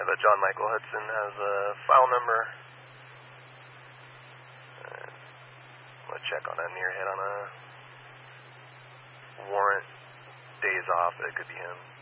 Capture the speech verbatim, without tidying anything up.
have a John Michael Hudson has a file number. Uh, I'm going to check on a near hit on a warrant. Days off, it could be him.